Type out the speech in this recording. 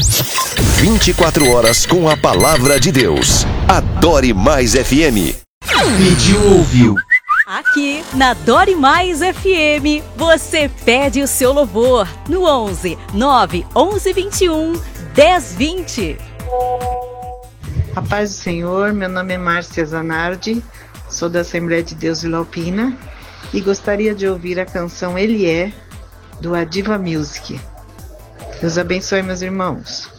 24 horas com a palavra de Deus. Adore Mais FM. Pediu, ouviu. Aqui na Adore Mais FM, você pede o seu louvor no 11 9 11 21 10 20. A paz do Senhor, meu nome é Márcia Zanardi, sou da Assembleia de Deus Vila Alpina e gostaria de ouvir a canção Ele É, do Adiva Music. Deus abençoe, meus irmãos.